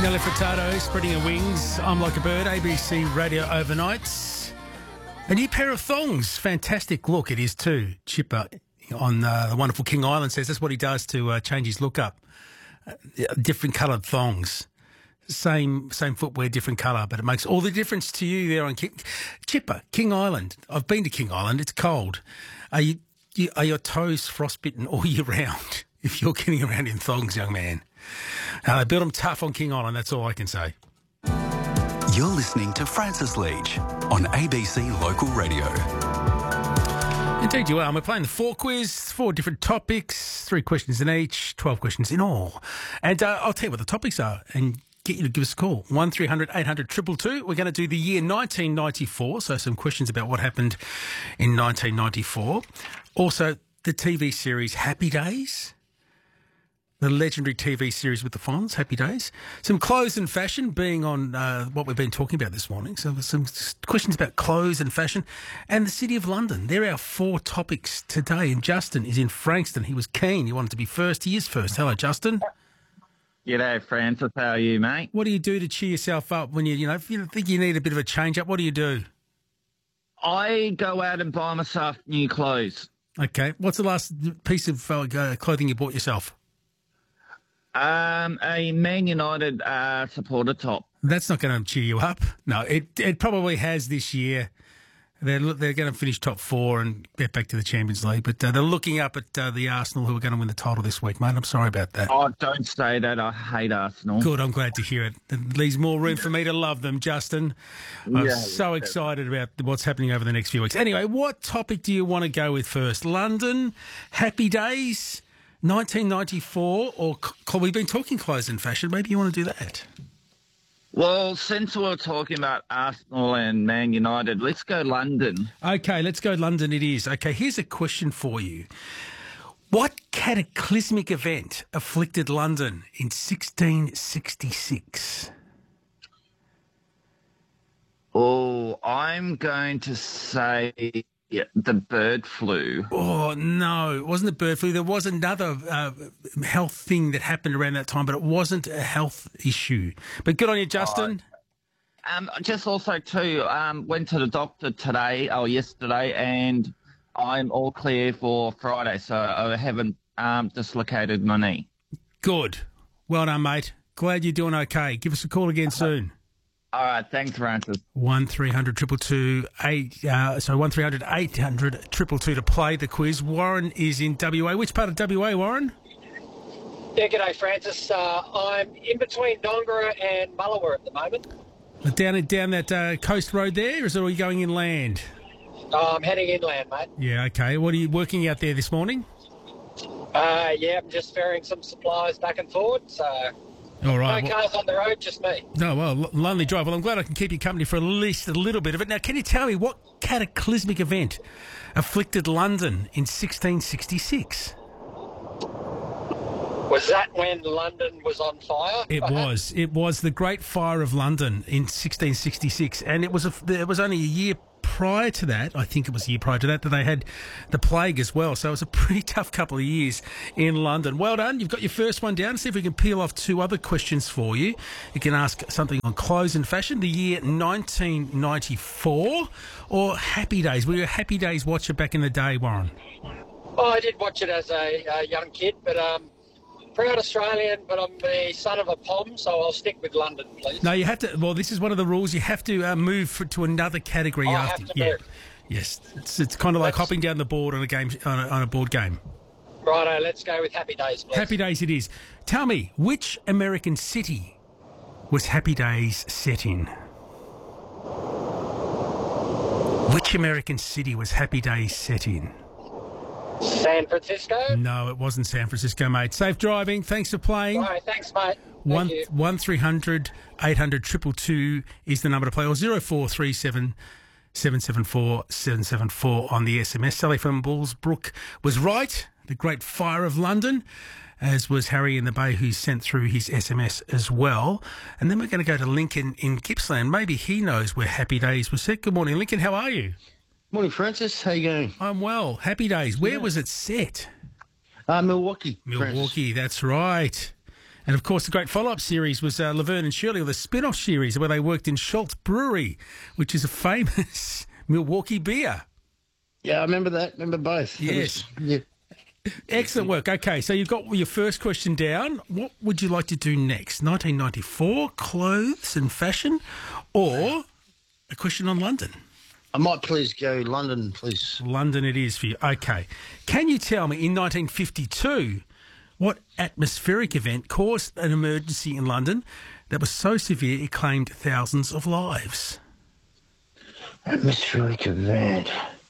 Nelly Furtado, spreading her wings. I'm like a bird. ABC Radio Overnights. A new pair of thongs. Fantastic look it is too. Chipper on the wonderful King Island says that's what he does to change his look up. Different coloured thongs. Same footwear, different colour, but it makes all the difference to you there on Chipper, King Island. I've been to King Island. It's cold. Are your toes frostbitten all year round if you're getting around in thongs, young man? They built them tough on King Island, that's all I can say. You're listening to Francis Leach on ABC Local Radio. Indeed you are. We're playing the 4 quiz, 4 different topics, 3 questions in each, 12 questions in all. And I'll tell you what the topics are and get you to give us a call. 1300 800 222. We're going to do the year 1994, so some questions about what happened in 1994. Also, the TV series Happy Days. The legendary TV series with the Fonz, Happy Days. Some clothes and fashion being on what we've been talking about this morning. So some questions about clothes and fashion and the City of London. They're our 4 topics today. And Justin is in Frankston. He was keen. He wanted to be first. He is first. Hello, Justin. G'day, Francis. How are you, mate? What do you do to cheer yourself up when if you think you need a bit of a change-up? What do you do? I go out and buy myself new clothes. Okay. What's the last piece of clothing you bought yourself? A Man United supporter top. That's not going to cheer you up. No, it probably has this year. They're going to finish top 4 and get back to the Champions League, but they're looking up at the Arsenal, who are going to win the title this week, mate. I'm sorry about that. Oh, don't say that. I hate Arsenal. Good, I'm glad to hear it. It leaves more room for me to love them, Justin. I'm so excited about what's happening over the next few weeks. Anyway, what topic do you want to go with first? London, Happy Days, 1994, or we've been talking clothes and fashion. Maybe you want to do that. Well, since we're talking about Arsenal and Man United, let's go London. Okay, let's go London it is. Okay, here's a question for you. What cataclysmic event afflicted London in 1666? Oh, I'm going to say the bird flu. Oh, no, it wasn't the bird flu. There was another health thing that happened around that time, but it wasn't a health issue. But good on you, Justin. Just also, too, went to the doctor yesterday, and I'm all clear for Friday, so I haven't dislocated my knee. Good. Well done, mate. Glad you're doing okay. Give us a call again soon. All right, thanks, Francis. 1300 222 1300 800 222 to play the quiz. Warren is in WA. Which part of WA, Warren? Yeah, g'day, Francis. I'm in between Nongara and Mullawa at the moment. Down that coast road there, or are you going inland? I'm heading inland, mate. Yeah, okay. What are you working out there this morning? Yeah, I'm just ferrying some supplies back and forward, so... All right. No cars on the road, just me. No, well, lonely drive. Well, I'm glad I can keep you company for at least a little bit of it. Now, can you tell me what cataclysmic event afflicted London in 1666? Was that when London was on fire? It was. It was the Great Fire of London in 1666, and it was only a year prior to that, I think it was a year prior to that they had the plague as well. So it was a pretty tough couple of years in London. Well done. You've got your first one down. See if we can peel off 2 other questions for you. You can ask something on clothes and fashion, the year 1994, or Happy Days. Were you a Happy Days watcher back in the day, Warren? Oh, I did watch it as a young kid, but proud Australian, but I'm the son of a POM, so I'll stick with London, please. No, you have to. Well, this is one of the rules. You have to move to another category after. Have to move. Yes, it's kind of like hopping down the board on a game on a board game. Righto, let's go with Happy Days, please. Happy Days it is. Tell me, which American city was Happy Days set in? Which American city was Happy Days set in? San Francisco? No, it wasn't San Francisco, mate. Safe driving. Thanks for playing. All right, thanks, mate. Thank you. 1300 800 222 is the number to play, or 0437 774 774 on the SMS. Sally from Bullsbrook was right. The Great Fire of London, as was Harry in the Bay, who sent through his SMS as well. And then we're going to go to Lincoln in Gippsland. Maybe he knows where Happy Days was set. Good morning, Lincoln. How are you? Morning, Francis. How you going? I'm well. Happy Days. Where was it set? Milwaukee. Milwaukee, that's right. And, of course, the great follow-up series was Laverne and Shirley, or the spin-off series, where they worked in Schultz Brewery, which is a famous Milwaukee beer. Yeah, I remember that. Remember both. Yes. Yeah. Excellent work. Okay, so you've got your first question down. What would you like to do next? 1994, clothes and fashion, or a question on London? I might please go London, please. London it is for you. Okay. Can you tell me, in 1952, what atmospheric event caused an emergency in London that was so severe it claimed thousands of lives? Atmospheric event.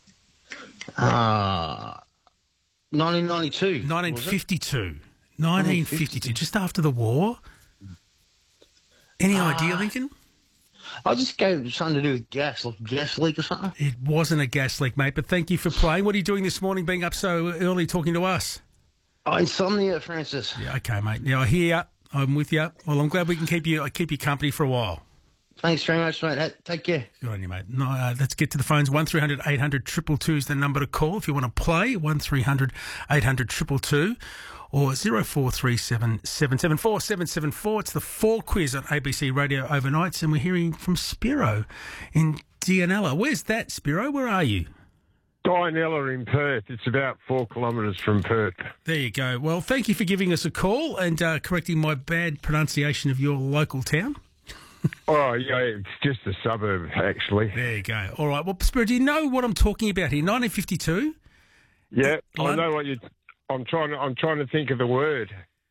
1992. 1952. 1952, just after the war. Any idea, Lincoln? I'll just go something to do with gas, like a gas leak or something. It wasn't a gas leak, mate, but thank you for playing. What are you doing this morning, being up so early talking to us? Oh, insomnia, Francis. Yeah, okay, mate. Now, I hear you. I'm with you. Well, I'm glad we can keep you company for a while. Thanks very much, mate. Take care. Good on you, mate. No, let's get to the phones. 1300 800 222 is the number to call if you want to play. 1300 800 222 or 0437 774 774. It's the 4 quiz on ABC Radio Overnights, and we're hearing from Spiro in Dianella. Where's that, Spiro? Where are you? Dianella in Perth. It's about 4 kilometres from Perth. There you go. Well, thank you for giving us a call and correcting my bad pronunciation of your local town. Oh, yeah, it's just a suburb, actually. There you go. All right. Well, Spiro, do you know what I'm talking about here? 1952? Yeah, I know what you... I'm trying to think of the word.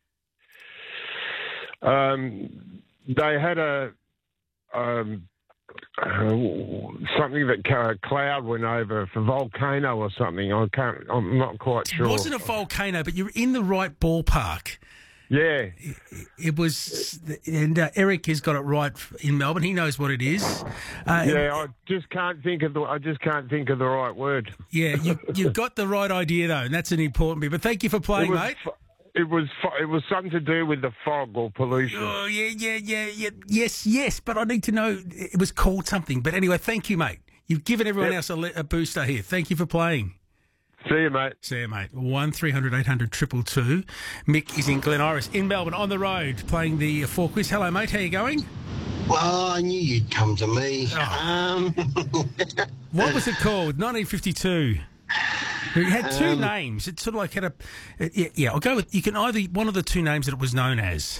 They had something that cloud went over for volcano or something. I'm not quite sure. It wasn't a volcano, but you're in the right ballpark. Yeah. It was, and Eric has got it right in Melbourne. He knows what it is. I just can't think of the right word. Yeah, you've got the right idea though, and that's an important bit. But thank you for playing, mate. It was something to do with the fog or pollution. Oh yeah. Yes. But I need to know it was called something. But anyway, thank you, mate. You've given everyone else a booster here. Thank you for playing. See you, mate. 1300 800 222. Mick is in Glen Iris in Melbourne on the road playing the 4 quiz. Hello, mate. How you going? Well, I knew you'd come to me. Oh. What was it called? 1952. It had 2 names. It sort of like had a... I'll go with... You can either... One of the 2 names that it was known as.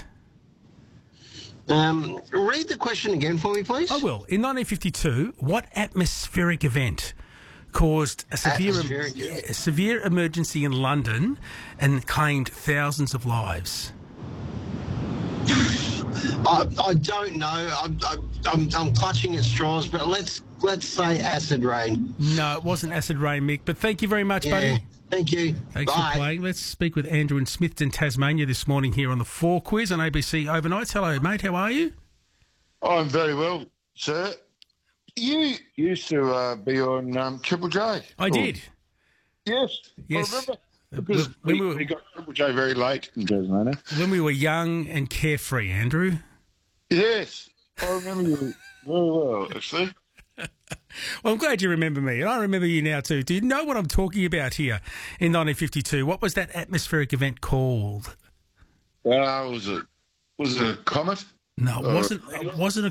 Read the question again for me, please. I will. In 1952, what atmospheric event caused a severe emergency in London and claimed thousands of lives? I don't know. I'm clutching at straws, but let's say acid rain. No, it wasn't acid rain, Mick. But thank you very much, buddy. Thank you. Thanks Bye. for playing. Let's speak with Andrew in Smithton, Tasmania this morning here on the 4 quiz on ABC Overnights. Hello, mate. How are you? I'm very well, sir. You used to be on Triple J. I did. Yes. Yes. I remember. Because we got Triple J very late in Tasmania. When we were young and carefree, Andrew. Yes. I remember you very well, actually. Well, I'm glad you remember me, and I remember you now too. Do you know what I'm talking about here in 1952? What was that atmospheric event called? Was it a comet? No, it wasn't a